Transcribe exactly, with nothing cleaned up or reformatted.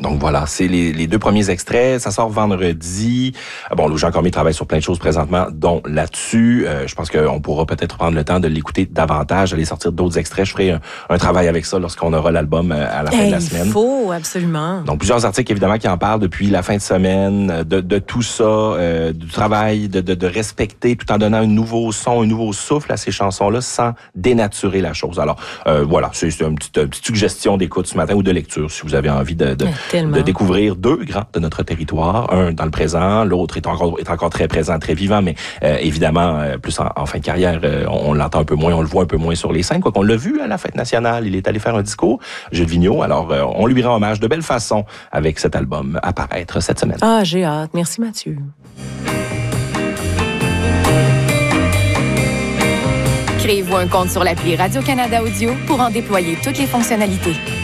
donc voilà, c'est les, les deux premiers extraits. Ça sort vendredi. Bon, Jean Cormier travaille sur plein de choses présentement, dont là-dessus. Euh, je pense qu'on pourra peut-être prendre le temps de l'écouter davantage, d'aller sortir d'autres extraits. Je ferai un, un travail avec ça lorsqu'on aura l'album à la fin hey, de la semaine. Il faut, absolument. Donc, plusieurs articles, évidemment, qui en parlent depuis la fin de semaine, de, de tout ça, euh, du travail, de, de, de respecter, tout en donnant un nouveau son, un nouveau souffle à ces chansons-là, sans dénaturer la chose. Alors, euh, voilà, c'est, c'est une, petite, une petite suggestion d'écoute ce matin ou de lecture, si vous avez envie de, de, de découvrir deux grands de notre territoire. Un dans le présent, l'autre est encore, est encore très présent, très vivant, mais euh, évidemment, euh, plus en, en fin de carrière, euh, on, on l'entend un peu moins, on le voit un peu moins sur les scènes. Quoi qu'on l'a vu à la Fête nationale, il est allé faire un discours, Gilles Vigneault. Alors, euh, on lui rend hommage de belle façon avec cet album à paraître cette semaine. Ah, j'ai hâte. Merci, Mathieu. Créez-vous un compte sur l'appli Radio-Canada Audio pour en déployer toutes les fonctionnalités.